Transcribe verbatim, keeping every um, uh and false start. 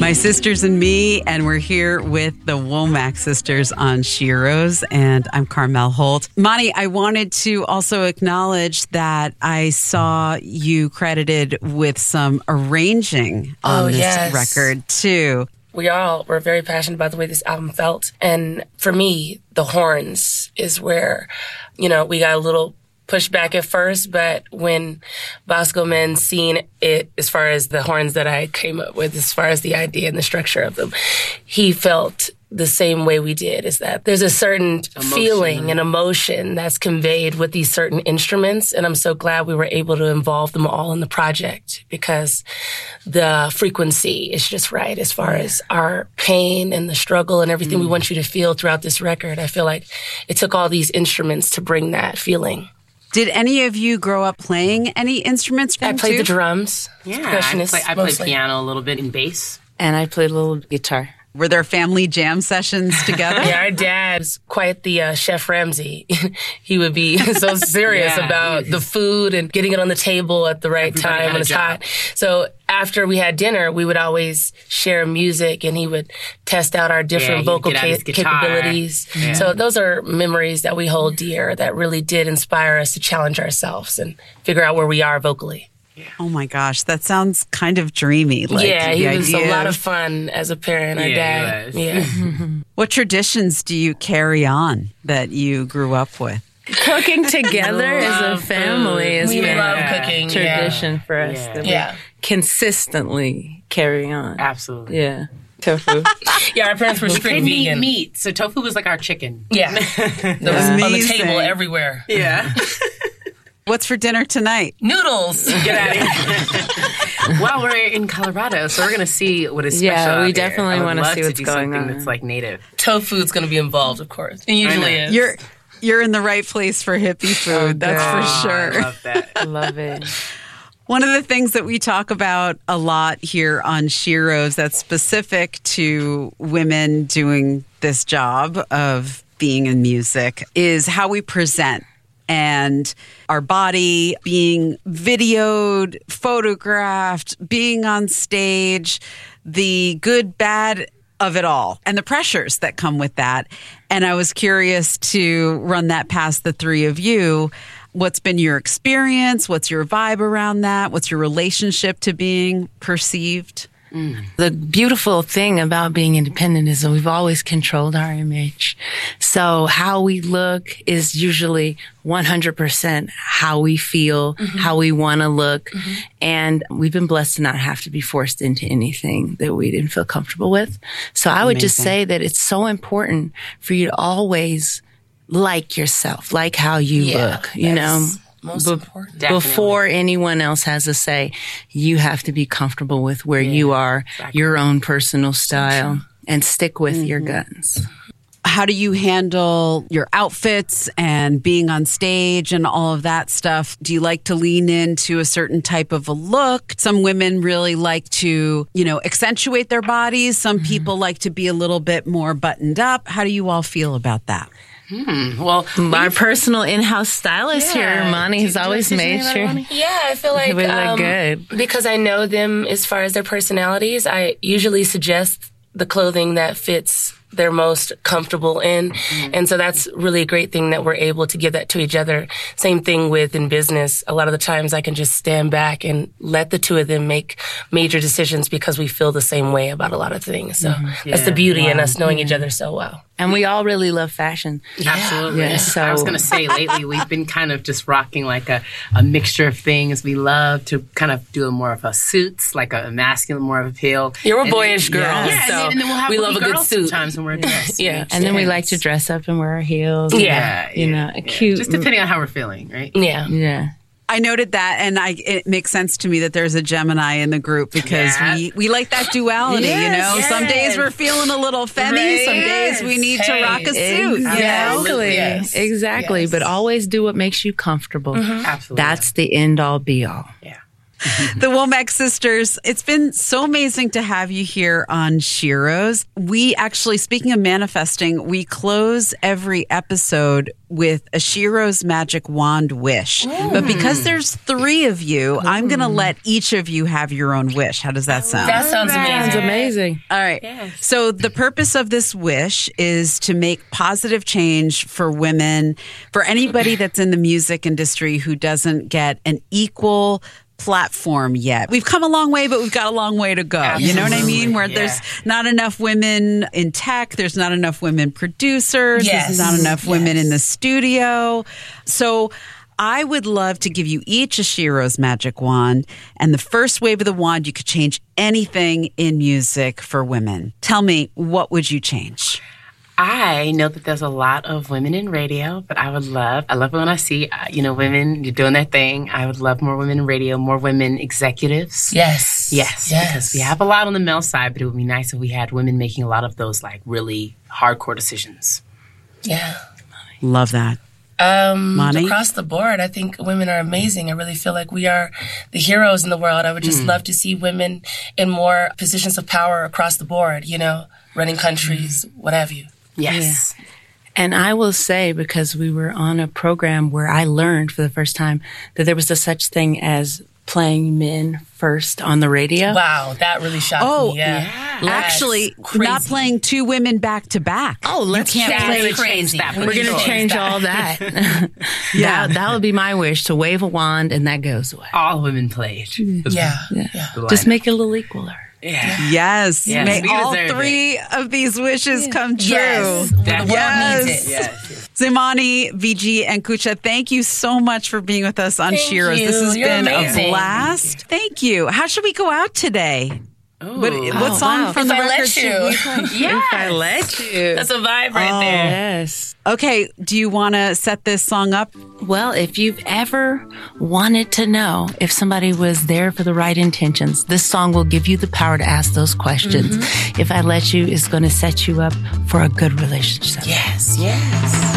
My Sisters and Me, and we're here with the Womack sisters on Sheroes, and I'm Carmel Holt. Monty, I wanted to also acknowledge that I saw you credited with some arranging on oh, this yes. record, too. We all were very passionate about the way this album felt. And for me, the horns is where, you know, we got a little pushback at first, but when Bosco Men seen it, as far as the horns that I came up with, as far as the idea and the structure of them, he felt the same way we did, is that there's a certain emotion. feeling and emotion that's conveyed with these certain instruments. And I'm so glad we were able to involve them all in the project, because the frequency is just right as far as our pain and the struggle and everything mm. we want you to feel throughout this record. I feel like it took all these instruments to bring that feeling. Did any of you grow up playing any instruments? I played too? the drums. Yeah, I, play, I played piano a little bit and bass. And I played a little guitar. Were there family jam sessions together? Yeah, our dad was quite the uh, Chef Ramsay. He would be so serious yeah, about the food and getting it on the table at the right time when it's hot. So after we had dinner, we would always share music, and he would test out our different yeah, vocal ca- capabilities. Yeah. So those are memories that we hold dear that really did inspire us to challenge ourselves and figure out where we are vocally. Oh my gosh, that sounds kind of dreamy. Like, yeah, he was a lot of fun as a parent, our yeah, dad. Yeah. What traditions do you carry on that you grew up with? Cooking together as a family has we been love a cooking, tradition yeah. for us Yeah. that yeah. we consistently carry on. Absolutely. Yeah. Tofu. Yeah, our parents were strict we vegan. meat, so tofu was like our chicken. Yeah. That was on the table everywhere. Yeah. What's for dinner tonight? Noodles. Get out of here. Well, we're in Colorado, so we're going to see what is special. Yeah, we out definitely here. want to see what's do going on. That's like native. Tofu's going to be involved, of course. It usually is. You're you're in the right place for hippie food. Oh, that's God. for sure. I love that. I love it. One of the things that we talk about a lot here on Sheroes that's specific to women doing this job of being in music is how we present. And our body being videoed, photographed, being on stage, the good, bad of it all, and the pressures that come with that. And I was curious to run that past the three of you. What's been your experience? What's your vibe around that? What's your relationship to being perceived? Mm. The beautiful thing about being independent is that we've always controlled our image. So how we look is usually one hundred percent how we feel, mm-hmm. how we want to look. Mm-hmm. And we've been blessed to not have to be forced into anything that we didn't feel comfortable with. So I would Amazing. just say that it's so important for you to always like yourself, like how you yeah, look, you know. Most Be- important. Before anyone else has a say, you have to be comfortable with where yeah, you are, exactly. your own personal style, so and stick with mm-hmm. your guns. How do you handle your outfits and being on stage and all of that stuff? Do you like to lean into a certain type of a look? Some women really like to, you know, accentuate their bodies. Some mm-hmm. people like to be a little bit more buttoned up. How do you all feel about that? Hmm. Well, our personal in-house stylist yeah. here, Monty, has always made sure. Yeah, I feel like we look um, good because I know them as far as their personalities. I usually suggest the clothing that fits they're most comfortable in. Mm-hmm. And so that's really a great thing that we're able to give that to each other. Same thing with in business. A lot of the times I can just stand back and let the two of them make major decisions because we feel the same way about a lot of things. So mm-hmm. that's yeah. the beauty wow. in us knowing yeah. each other so well. And we all really love fashion. Yeah. Absolutely. Yeah, so. I was going to say lately we've been kind of just rocking like a, a mixture of things. We love to kind of do more of a suits, like a masculine, more of a appeal. You're a boyish girl. Yeah, so and, then, and then we'll have we love a good suit. Sometimes when we're dressed. Yeah. And then we like to dress up and wear our heels. Yeah. And, you know, yeah. cute. Just depending on how we're feeling, right? Yeah. Yeah. I noted that, and I, it makes sense to me that there's a Gemini in the group because yeah. we, we like that duality, yes, you know? yes. Some days we're feeling a little femmy, right. some yes. days we need hey. to rock a suit. Exactly. Yes. Exactly. Yes. But always do what makes you comfortable. Mm-hmm. Absolutely. That's the end all be all. Yeah. The Womack sisters, it's been so amazing to have you here on Sheroes. We actually, speaking of manifesting, we close every episode with a Sheroes magic wand wish. Mm. But because there's three of you, mm. I'm going to let each of you have your own wish. How does that sound? That sounds amazing. Sounds amazing. All right. Yes. So the purpose of this wish is to make positive change for women, for anybody that's in the music industry who doesn't get an equal platform yet. We've come a long way, but we've got a long way to go. Absolutely. You know what I mean? Where Yeah. there's not enough women in tech, there's not enough women producers, Yes. there's not enough Yes. women in the studio. So I would love to give you each a Sheroes magic wand, and the first wave of the wand, you could change anything in music for women. Tell me, what would you change? I know that there's a lot of women in radio, but I would love, I love it when I see, uh, you know, women doing their thing. I would love more women in radio, more women executives. Yes. Yes, Yes. because we have a lot on the male side, but it would be nice if we had women making a lot of those, like, really hardcore decisions. Yeah. Love that. Um, Monty? across the board, I think women are amazing. I really feel like we are the heroes in the world. I would just love to see women in more positions of power across the board, you know, running countries, what have you. Yes. Yeah. And I will say, because we were on a program where I learned for the first time that there was a such thing as playing men first on the radio. Wow, that really shocked Oh, me. Yeah. yeah. Actually, That's crazy. not playing two women back to back. Oh, let's you can't That's play. crazy. that. We We're need going to to change that. all that. Yeah. that. That would be my wish, to wave a wand and that goes away. All women played. Yeah. Yeah. Yeah. The Just lineup. make it a little equaler. Yeah. Yes. Yes, May we all deserve three of these wishes come true. Yes. Well, the world Yes. needs it. Yes. Zimani, V G, and Kucha, thank you so much for being with us on Thank Sheroes. you. This has You're been amazing. a blast. Thank you. How should we go out today? Ooh. What, what Oh, song wow. from If the I record let should you. we play? Yeah. If I let you. That's a vibe right Oh. there. Yes. Okay, do you want to set this song up? Well, if you've ever wanted to know if somebody was there for the right intentions, this song will give you the power to ask those questions. If I Let You is going to set you up for a good relationship. Yes. Yes.